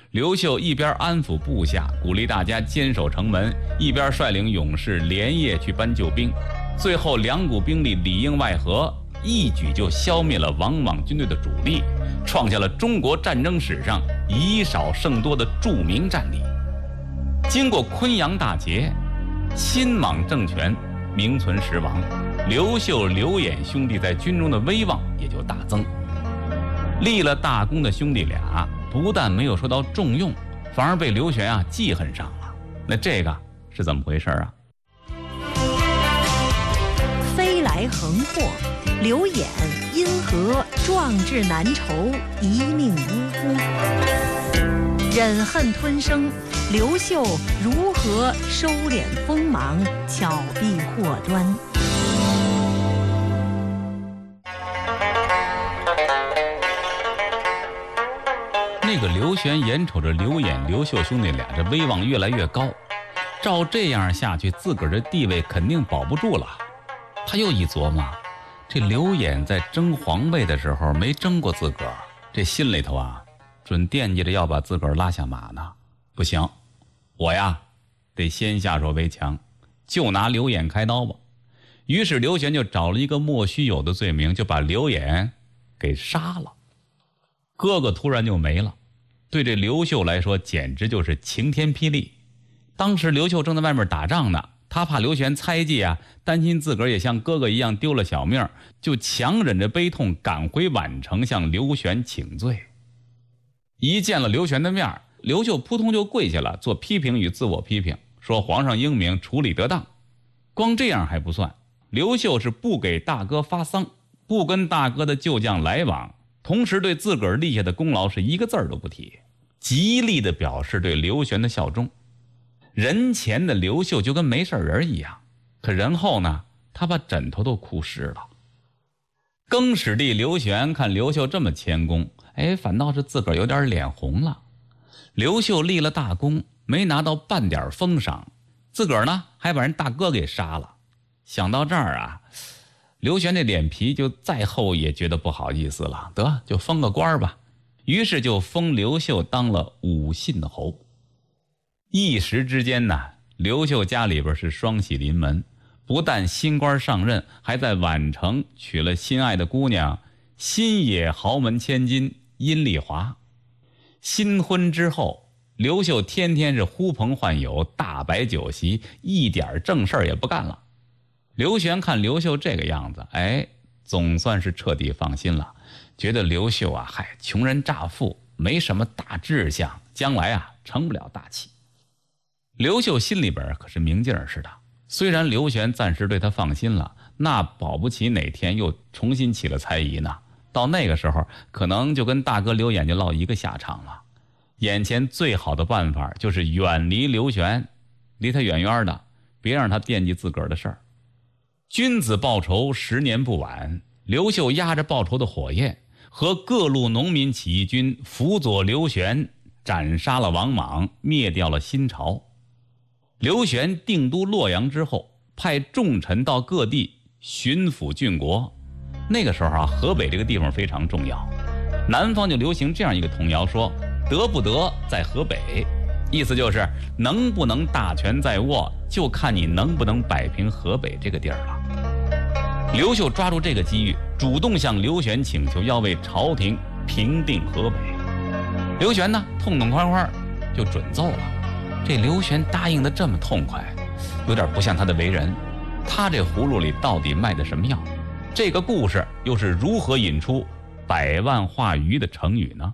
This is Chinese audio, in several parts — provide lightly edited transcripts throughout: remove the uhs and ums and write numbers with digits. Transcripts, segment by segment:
刘秀一边安抚部下，鼓励大家坚守城门，一边率领勇士连夜去搬救兵。最后两股兵力里应外合，一举就消灭了王莽军队的主力，创下了中国战争史上以少胜多的著名战例。经过昆阳大捷，新莽政权名存实亡，刘秀、刘演兄弟在军中的威望也就大增。立了大功的兄弟俩不但没有受到重用，反而被刘玄记恨上了。那这个是怎么回事啊？ 飞来横祸，刘演因何壮志难酬，一命呜呼？忍恨吞声，刘秀如何收敛锋芒，巧避祸端？ 那个刘玄眼瞅着刘演、刘秀兄弟俩这威望越来越高，照这样下去，自个儿的地位肯定保不住了。他又一琢磨，这刘演在争皇位的时候没争过自个儿，这心里头准惦记着要把自个儿拉下马呢。不行，我得先下手为强，就拿刘演开刀吧。于是刘玄就找了一个莫须有的罪名，就把刘演给杀了。哥哥突然就没了，对这刘秀来说简直就是晴天霹雳。当时刘秀正在外面打仗呢，他怕刘玄猜忌担心自个儿也像哥哥一样丢了小命，就强忍着悲痛赶回宛城向刘玄请罪。一见了刘玄的面，刘秀扑通就跪下了，做批评与自我批评，说皇上英明，处理得当。光这样还不算，刘秀是不给大哥发丧，不跟大哥的旧将来往，同时对自个儿立下的功劳是一个字儿都不提，极力的表示对刘玄的效忠。人前的刘秀就跟没事人一样，可人后呢，他把枕头都哭湿了。更始帝刘玄看刘秀这么谦恭，反倒是自个儿有点脸红了。刘秀立了大功，没拿到半点封赏，自个儿呢还把人大哥给杀了。想到这儿刘玄这脸皮就再厚也觉得不好意思了，得就封个官吧。于是就封刘秀当了武信侯。一时之间呢，刘秀家里边是双喜临门，不但新官上任，还在宛城娶了心爱的姑娘新野豪门千金阴丽华。新婚之后，刘秀天天是呼朋唤友，大摆酒席，一点正事儿也不干了。刘玄看刘秀这个样子，总算是彻底放心了，觉得刘秀穷人乍富，没什么大志向，将来成不了大器。刘秀心里边可是明镜似的，虽然刘玄暂时对他放心了，那保不齐哪天又重新起了猜疑呢。到那个时候，可能就跟大哥刘演就落一个下场了。眼前最好的办法就是远离刘玄，离他远远的，别让他惦记自个儿的事儿。君子报仇，10年不晚。刘秀压着报仇的火焰，和各路农民起义军辅佐刘玄，斩杀了王莽，灭掉了新朝。刘玄定都洛阳之后，派重臣到各地巡抚郡国。那个时候河北这个地方非常重要，南方就流行这样一个童谣，说得不得在河北，意思就是能不能大权在握，就看你能不能摆平河北这个地儿了。刘秀抓住这个机遇，主动向刘玄请求要为朝廷平定河北。刘玄呢，痛痛快快就准奏了。这刘玄答应的这么痛快，有点不像他的为人。他这葫芦里到底卖的什么药？这个故事又是如何引出百万化鱼的成语呢？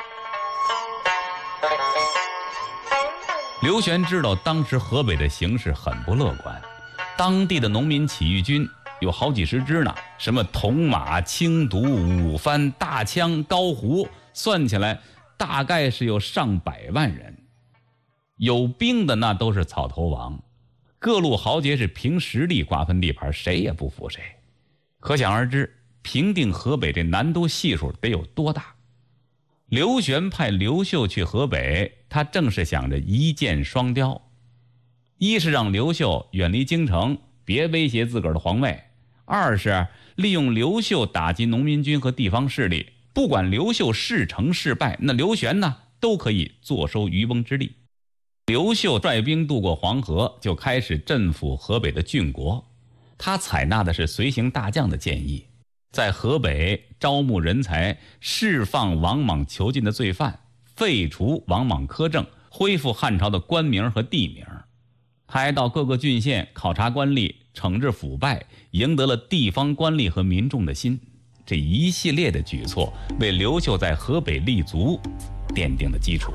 刘玄知道当时河北的形势很不乐观，当地的农民起义军有好几十支呢，什么铜马、青毒、五番、大枪、高胡，算起来大概是有上百万人。有兵的那都是草头王，各路豪杰是凭实力瓜分地盘，谁也不服谁。可想而知，平定河北这难度系数得有多大。刘玄派刘秀去河北，他正是想着一箭双雕，一是让刘秀远离京城，别威胁自个儿的皇位；二是利用刘秀打击农民军和地方势力，不管刘秀是成是败，那刘玄呢都可以坐收渔翁之利。刘秀率兵渡过黄河，就开始镇抚河北的郡国。他采纳的是随行大将的建议，在河北招募人才，释放王莽囚禁的罪犯，废除王莽苛政，恢复汉朝的官名和地名。他还到各个郡县考察官吏，惩治腐败，赢得了地方官吏和民众的心。这一系列的举措为刘秀在河北立足奠定了基础。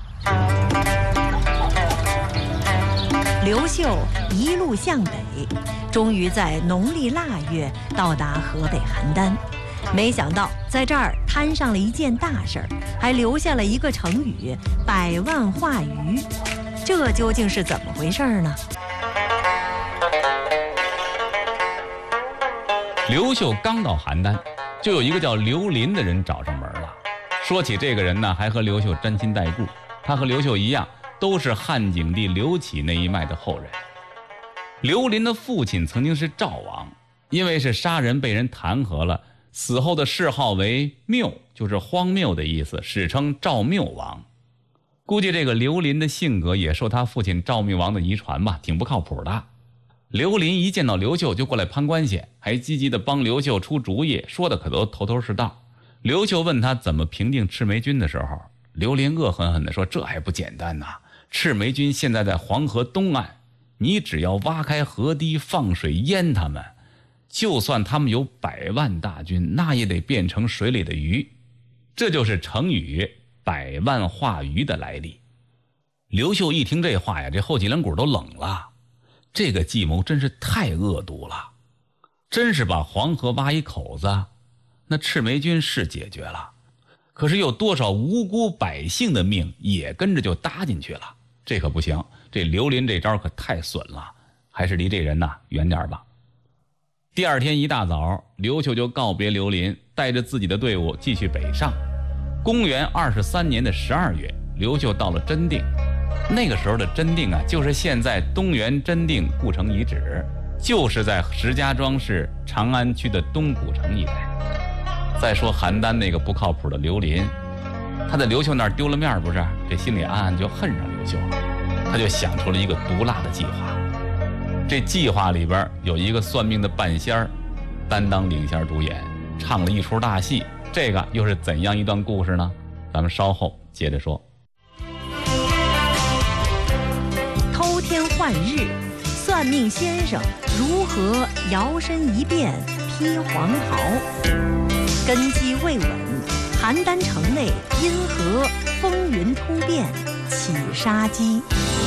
刘秀一路向北，终于在农历腊月到达河北邯郸。没想到在这儿摊上了一件大事儿，还留下了一个成语“百万化鱼”。这究竟是怎么回事呢？ 刘秀刚到邯郸，就有一个叫刘林的人找上门了。说起这个人呢，还和刘秀沾亲带故，他和刘秀一样，都是汉景帝刘启那一脉的后人。刘林的父亲曾经是赵王，因为是杀人被人弹劾了，死后的谥号为谬，就是荒谬的意思，史称赵谬王。估计这个刘林的性格也受他父亲赵密王的遗传吧，挺不靠谱的。刘林一见到刘秀就过来攀关系，还积极的帮刘秀出主意，说的可都头头是道。刘秀问他怎么平定赤眉军的时候，刘林恶狠狠地说：“这还不简单呐！赤眉军现在在黄河东岸，你只要挖开河堤放水淹他们，就算他们有100万大军，那也得变成水里的鱼。”这就是成语百万化鱼的来历。刘秀一听这话呀，这后脊梁骨都冷了。这个计谋真是太恶毒了，真是把黄河挖一口子，那赤眉军是解决了，可是有多少无辜百姓的命也跟着就搭进去了，这可不行。这刘林这招可太损了，还是离这人远点吧。第二天一大早，刘秀就告别刘林，带着自己的队伍继续北上。公元23年的12月，刘秀到了真定。那个时候的真定就是现在东源真定故城遗址，就是在石家庄市长安区的东古城一带。再说邯郸那个不靠谱的刘林，他在刘秀那儿丢了面，不是？这心里暗暗就恨上刘秀了。他就想出了一个毒辣的计划。这计划里边有一个算命的半仙儿，担当领衔主演，唱了一出大戏。这个又是怎样一段故事呢？咱们稍后接着说。 偷天换日，算命先生如何摇身一变披黄袍？根基未稳，邯郸城内因何风云突变起杀机？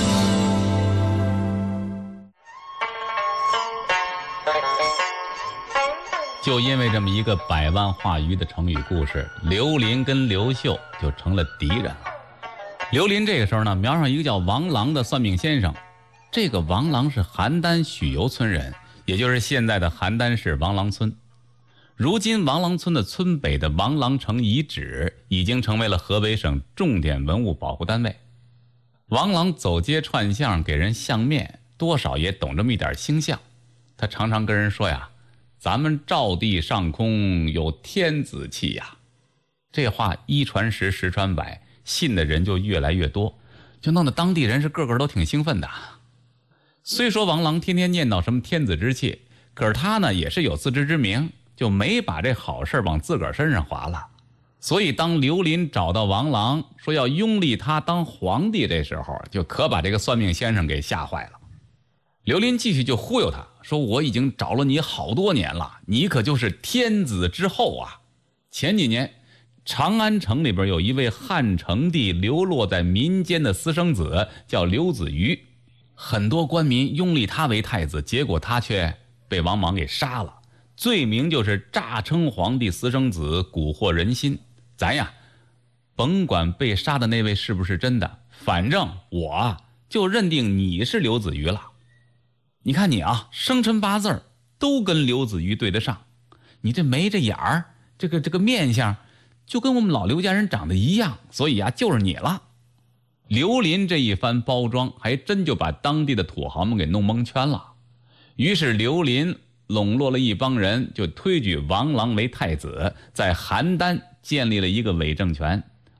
就因为这么一个百万化鱼的成语故事，刘林跟刘秀就成了敌人了。刘林这个时候呢，瞄上一个叫王郎的算命先生。这个王郎是邯郸许由村人，也就是现在的邯郸市王郎村。如今王郎村的村北的王郎城遗址已经成为了河北省重点文物保护单位。王郎走街串巷给人相面，多少也懂这么一点星象。他常常跟人说呀，咱们赵地上空有天子气呀。这话一传十，十传百，信的人就越来越多，就弄得当地人是个个都挺兴奋的。虽说王郎天天念叨什么天子之气，可是他呢也是有自知之明，就没把这好事往自个儿身上划了。所以当刘林找到王郎说要拥立他当皇帝，这时候就可把这个算命先生给吓坏了。刘林继续就忽悠他说，我已经找了你好多年了，你可就是天子之后啊。前几年长安城里边有一位汉成帝流落在民间的私生子叫刘子瑜，很多官民拥立他为太子，结果他却被王莽给杀了，罪名就是诈称皇帝私生子，蛊惑人心。咱呀甭管被杀的那位是不是真的，反正我就认定你是刘子瑜了。你看你生辰八字都跟刘子瑜对得上，你这眉这眼儿，这个面相就跟我们老刘家人长得一样，所以就是你了。刘林这一番包装还真就把当地的土豪们给弄蒙圈了。于是刘林笼络了一帮人，就推举王郎为太子，在邯郸建立了一个伪政权。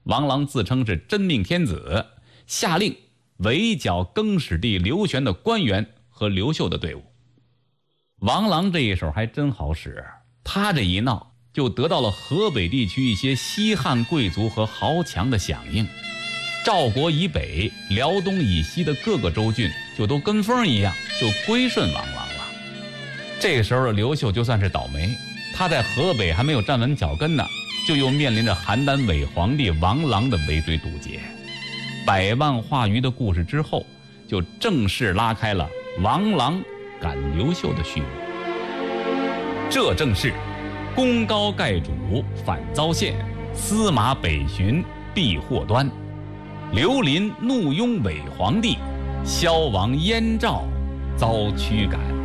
王朗自称是真命天子，下令围剿更始帝刘玄的官员和刘秀的队伍。王朗这一手还真好使，他这一闹就得到了河北地区一些西汉贵族和豪强的响应。赵国以北、辽东以西的各个州郡就都跟风一样，就归顺王朗了。这时候的刘秀就算是倒霉，他在河北还没有站稳脚跟呢，就又面临着邯郸伪皇帝王朗的围追堵截。百万话余的故事之后，就正式拉开了王朗赶刘秀的序幕。这正是功高盖主反遭陷，司马北巡避祸端，刘林怒拥伪皇帝，萧王燕赵遭驱赶。